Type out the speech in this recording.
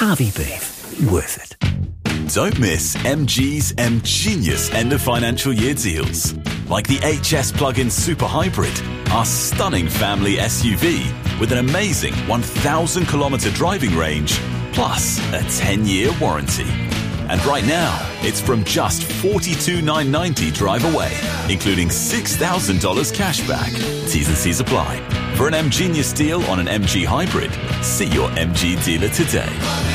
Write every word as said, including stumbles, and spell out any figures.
Harvey Beef. Worth it. Don't miss M G's M Genius end of financial year deals. Like the H S plug-in Super Hybrid, our stunning family S U V with an amazing one thousand kilometre driving range, plus a ten-year warranty. And right now, it's from just forty-two thousand nine hundred ninety dollars drive away, including six thousand dollars cash back. T's and C's apply. For an M Genius deal on an M G Hybrid, see your M G dealer today.